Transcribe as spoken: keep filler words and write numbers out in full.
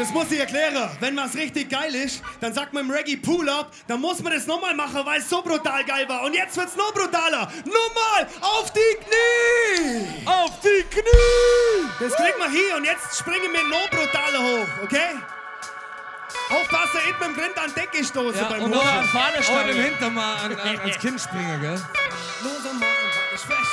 Das muss ich erklären. Wenn was richtig geil ist, dann sagt man im Reggae Pull-Up, dann muss man das nochmal machen, weil es so brutal geil war. Und jetzt wird's noch brutaler. Nochmal auf die Knie! Auf die Knie! Das kriegen wir hier und jetzt springen wir noch brutaler hoch, okay? Aufpassen, nicht mit dem Grind an die Decke stoßen Ja, beim und Hoch. noch an Fahnenstange. Und im Hintern mal an, an, ans Kinn springen, gell? Los, Mann, ich fest.